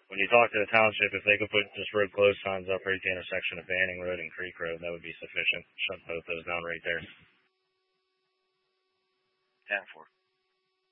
when you talk to the township, if they could put just road closed signs up right at the intersection of Banning Road and Creek Road, that would be sufficient. Shut both those down right there. 10-4.